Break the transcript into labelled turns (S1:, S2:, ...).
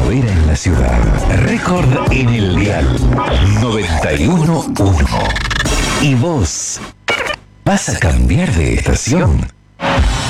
S1: primavera en la ciudad. Récord en el dial 91.1. ¿Y vos vas a cambiar de estación?